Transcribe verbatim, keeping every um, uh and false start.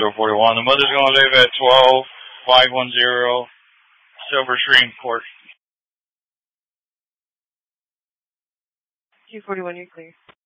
zero four one. The mother's going to live at twelve five one zero Silver Stream Court. two forty-one, you're clear.